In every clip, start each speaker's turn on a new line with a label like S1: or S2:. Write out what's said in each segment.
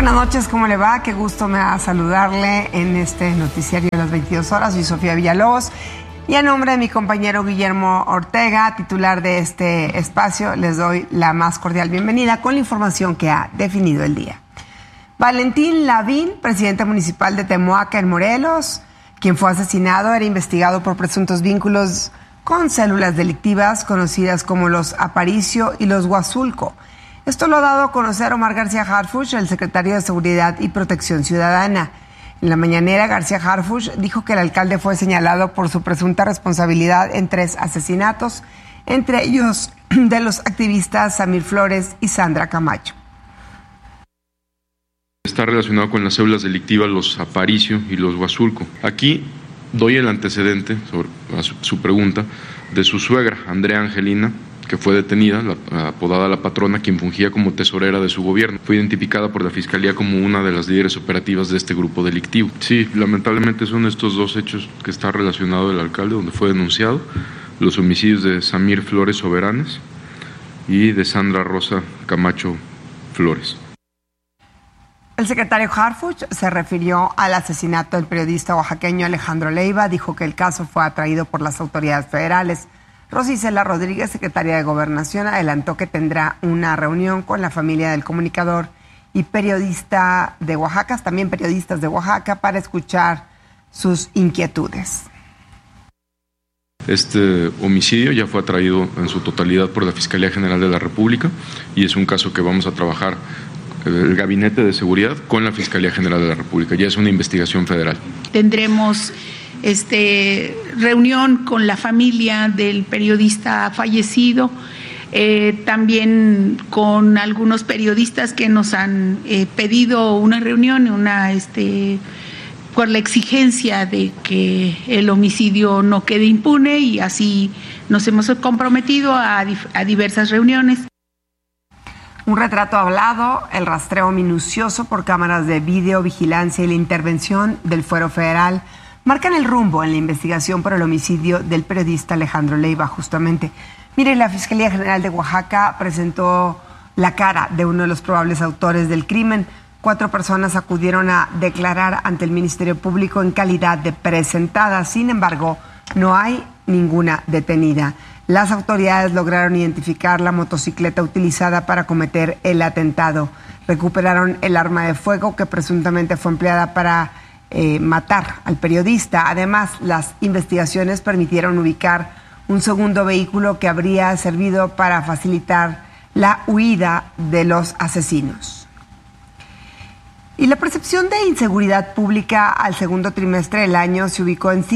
S1: Buenas noches, ¿cómo le va? Qué gusto me da saludarle en este noticiario de las 22 horas. Soy Sofía Villalobos y a nombre de mi compañero Guillermo Ortega, titular de este espacio, les doy la más cordial bienvenida con la información que ha definido el día. Valentín Lavín, presidente municipal de Temoaca en Morelos, quien fue asesinado, era investigado por presuntos vínculos con células delictivas conocidas como los Aparicio y los Huazulco. Esto lo ha dado a conocer Omar García Harfuch, el secretario de Seguridad y Protección Ciudadana. En la mañanera, García Harfuch dijo que el alcalde fue señalado por su presunta responsabilidad en 3 asesinatos, entre ellos de los activistas Samir Flores y Sandra Camacho.
S2: Está relacionado con las células delictivas, los Aparicio y los Huazulco. Aquí doy el antecedente sobre su pregunta de su suegra, Andrea Angelina, que fue detenida, apodada La Patrona, quien fungía como tesorera de su gobierno. Fue identificada por la Fiscalía como una de las líderes operativas de este grupo delictivo. Sí, lamentablemente son estos 2 hechos que está relacionado el alcalde, donde fue denunciado: los homicidios de Samir Flores Soberanes y de Sandra Rosa Camacho Flores.
S1: El secretario Harfuch se refirió al asesinato del periodista oaxaqueño Alejandro Leiva, dijo que el caso fue atraído por las autoridades federales. Rosy Cela Rodríguez, secretaria de Gobernación, adelantó que tendrá una reunión con la familia del comunicador y periodista de Oaxaca, también periodistas de Oaxaca, para escuchar sus inquietudes.
S2: Este homicidio ya fue atraído en su totalidad por la Fiscalía General de la República y es un caso que vamos a trabajar el Gabinete de Seguridad con la Fiscalía General de la República. Ya es una investigación federal.
S3: Tendremos reunión con la familia del periodista fallecido, también con algunos periodistas que nos han pedido una reunión, por la exigencia de que el homicidio no quede impune, y así nos hemos comprometido a diversas reuniones.
S1: Un retrato hablado, el rastreo minucioso por cámaras de videovigilancia y la intervención del Fuero Federal marcan el rumbo en la investigación por el homicidio del periodista Alejandro Leiva, justamente. Mire, la Fiscalía General de Oaxaca presentó la cara de uno de los probables autores del crimen. 4 personas acudieron a declarar ante el Ministerio Público en calidad de presentadas. Sin embargo, no hay ninguna detenida. Las autoridades lograron identificar la motocicleta utilizada para cometer el atentado. Recuperaron el arma de fuego que presuntamente fue empleada para matar al periodista. Además, las investigaciones permitieron ubicar un segundo vehículo que habría servido para facilitar la huida de los asesinos. Y la percepción de inseguridad pública al segundo trimestre del año se ubicó en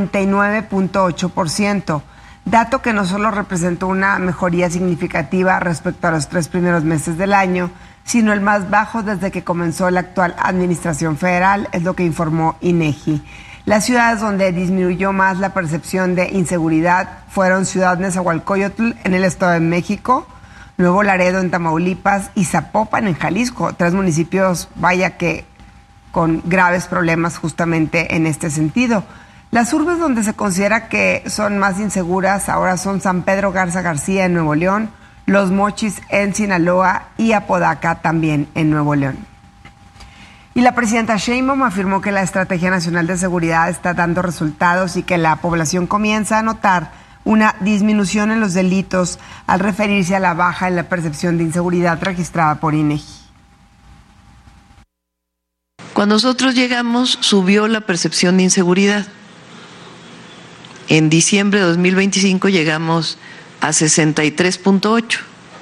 S1: 59.8%, dato que no solo representó una mejoría significativa respecto a los 3 primeros meses del año, sino el más bajo desde que comenzó la actual administración federal, es lo que informó INEGI. Las ciudades donde disminuyó más la percepción de inseguridad fueron Ciudad Nezahualcóyotl en el Estado de México, Nuevo Laredo en Tamaulipas y Zapopan en Jalisco, 3 municipios, vaya que con graves problemas justamente en este sentido. Las urbes donde se considera que son más inseguras ahora son San Pedro Garza García en Nuevo León, Los Mochis en Sinaloa y Apodaca también en Nuevo León. Y la presidenta Sheinbaum afirmó que la Estrategia Nacional de Seguridad está dando resultados y que la población comienza a notar una disminución en los delitos al referirse a la baja en la percepción de inseguridad registrada por INEGI.
S4: Cuando nosotros llegamos, subió la percepción de inseguridad. En diciembre de 2025 llegamos a 63.8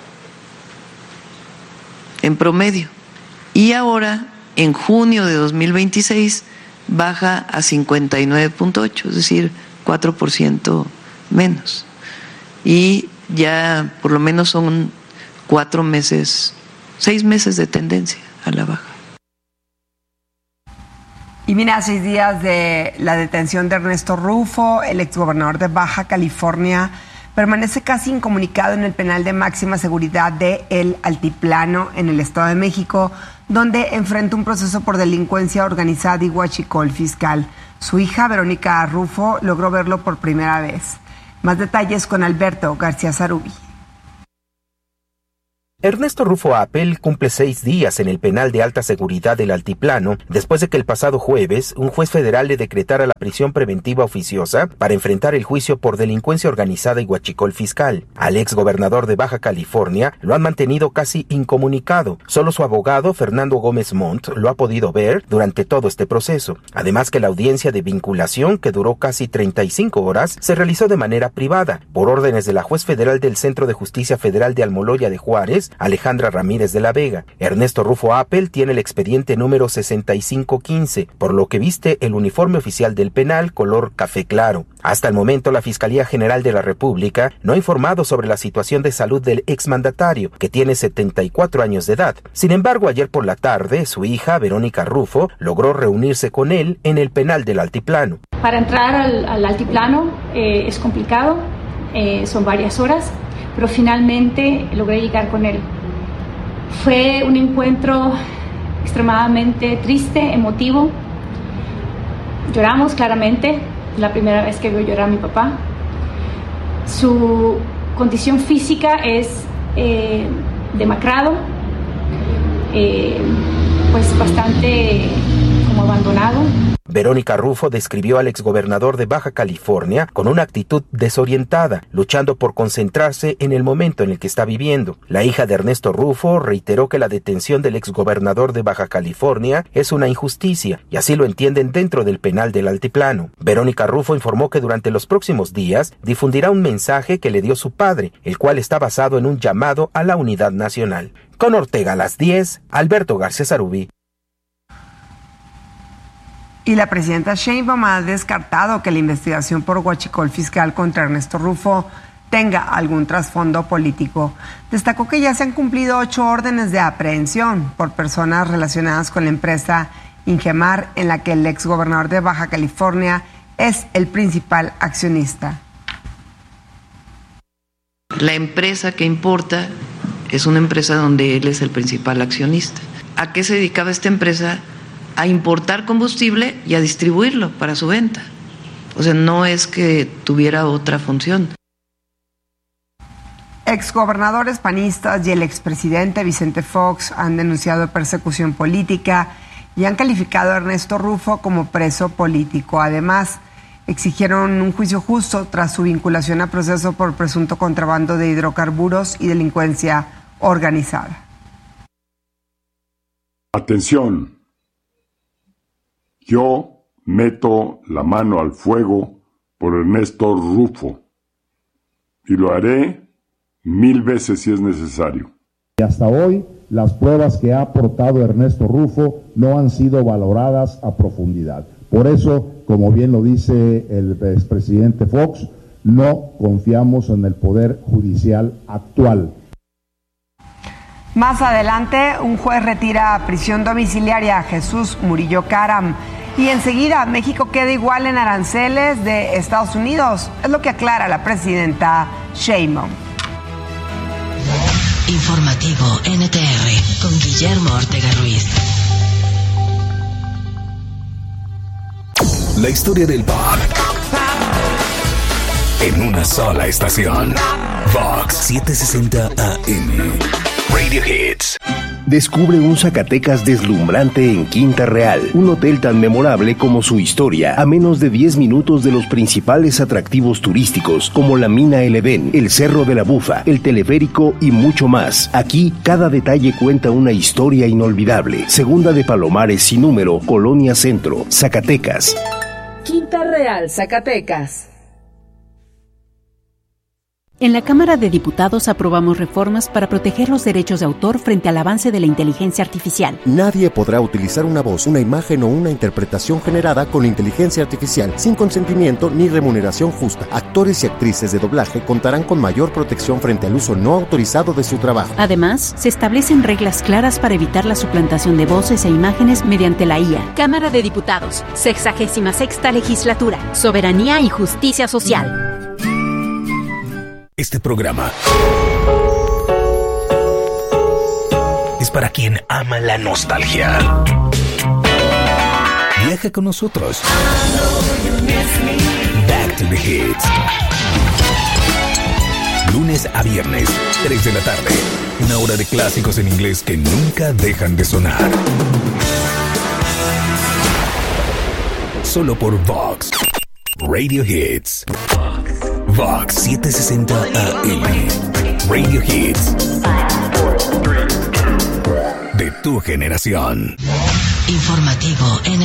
S4: en promedio. Y ahora, en junio de 2026, baja a 59.8, es decir, 4% menos. Y ya por lo menos son 6 meses de tendencia a la baja.
S1: Y mira, a 6 días de la detención de Ernesto Rufo, el exgobernador de Baja California permanece casi incomunicado en el penal de máxima seguridad de El Altiplano, en el Estado de México, donde enfrenta un proceso por delincuencia organizada y huachicol el fiscal. Su hija, Verónica Rufo, logró verlo por primera vez. Más detalles con Alberto García Zarubi.
S5: Ernesto Rufo Appel cumple 6 días en el penal de alta seguridad del Altiplano después de que el pasado jueves un juez federal le decretara la prisión preventiva oficiosa para enfrentar el juicio por delincuencia organizada y huachicol fiscal. Al exgobernador de Baja California lo han mantenido casi incomunicado. Solo su abogado, Fernando Gómez Montt, lo ha podido ver durante todo este proceso. Además que la audiencia de vinculación, que duró casi 35 horas, se realizó de manera privada, por órdenes de la juez federal del Centro de Justicia Federal de Almoloya de Juárez, Alejandra Ramírez de la Vega. Ernesto Rufo Appel tiene el expediente número 6515, por lo que viste el uniforme oficial del penal color café claro. Hasta el momento, la Fiscalía General de la República no ha informado sobre la situación de salud del exmandatario, que tiene 74 años de edad. Sin embargo, ayer por la tarde, su hija, Verónica Rufo, logró reunirse con él en el penal del Altiplano.
S6: Para entrar al Altiplano es complicado, son varias horas, pero finalmente logré llegar con él. Fue un encuentro extremadamente triste, emotivo. Lloramos claramente, la primera vez que veo llorar a mi papá. Su condición física es demacrado, pues bastante como abandonado.
S5: Verónica Rufo describió al exgobernador de Baja California con una actitud desorientada, luchando por concentrarse en el momento en el que está viviendo. La hija de Ernesto Rufo reiteró que la detención del exgobernador de Baja California es una injusticia, y así lo entienden dentro del penal del Altiplano. Verónica Rufo informó que durante los próximos días difundirá un mensaje que le dio su padre, el cual está basado en un llamado a la unidad nacional. Con Ortega a las 10, Alberto García Sarubí.
S1: Y la presidenta Sheinbaum ha descartado que la investigación por huachicol fiscal contra Ernesto Rufo tenga algún trasfondo político. Destacó que ya se han cumplido 8 órdenes de aprehensión por personas relacionadas con la empresa Ingemar, en la que el exgobernador de Baja California es el principal accionista.
S4: La empresa que importa es una empresa donde él es el principal accionista. ¿A qué se dedicaba esta empresa? A importar combustible y a distribuirlo para su venta. O sea, no es que tuviera otra función.
S1: Exgobernadores panistas y el expresidente Vicente Fox han denunciado persecución política y han calificado a Ernesto Rufo como preso político. Además, exigieron un juicio justo tras su vinculación a proceso por presunto contrabando de hidrocarburos y delincuencia organizada.
S7: Atención. Yo meto la mano al fuego por Ernesto Rufo y lo haré 1000 veces si es necesario.
S8: Y hasta hoy, las pruebas que ha aportado Ernesto Rufo no han sido valoradas a profundidad. Por eso, como bien lo dice el expresidente Fox, no confiamos en el Poder Judicial actual.
S1: Más adelante, un juez retira a prisión domiciliaria a Jesús Murillo Caram. Y enseguida, México queda igual en aranceles de Estados Unidos. Es lo que aclara la presidenta Sheinbaum.
S9: Informativo NTR con Guillermo Ortega Ruiz.
S10: La historia del pop en una sola estación. Vox 760 AM. Radio Hits.
S11: Descubre un Zacatecas deslumbrante en Quinta Real, un hotel tan memorable como su historia, a menos de 10 minutos de los principales atractivos turísticos como la Mina El Edén, el Cerro de la Bufa, el teleférico y mucho más. Aquí, cada detalle cuenta una historia inolvidable. Segunda de Palomares sin número, Colonia Centro, Zacatecas.
S12: Quinta Real, Zacatecas.
S13: En la Cámara de Diputados aprobamos reformas para proteger los derechos de autor frente al avance de la inteligencia artificial.
S14: Nadie podrá utilizar una voz, una imagen o una interpretación generada con inteligencia artificial sin consentimiento ni remuneración justa. Actores y actrices de doblaje contarán con mayor protección frente al uso no autorizado de su trabajo.
S13: Además, se establecen reglas claras para evitar la suplantación de voces e imágenes mediante la IA.
S15: Cámara de Diputados, 66ª Legislatura, Soberanía y Justicia Social.
S10: Este programa es para quien ama la nostalgia. Viaja con nosotros. Back to the Hits. lunes a viernes, 3 de la tarde. Una hora de clásicos en inglés que nunca dejan de sonar. Solo por Vox Radio Hits. Vox 760 AM. Radio Hits. De tu generación.
S9: Informativo NTR.